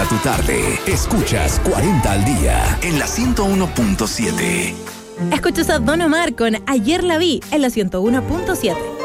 para tu tarde. Escuchas 40 al día en la 101.7. Escuchas a Don Omar con Ayer la vi en la 101.7.